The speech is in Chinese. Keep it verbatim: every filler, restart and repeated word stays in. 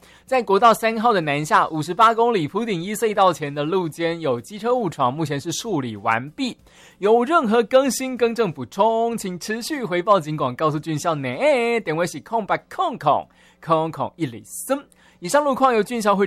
在国道三号的南下五十八公里埔顶一隧道前的路肩有机车误闯，目前是处理完毕。有任何更新更正补充，请持续回报警广告诉俊孝呢。电话是空八空空空空一里森。以上路况由俊孝会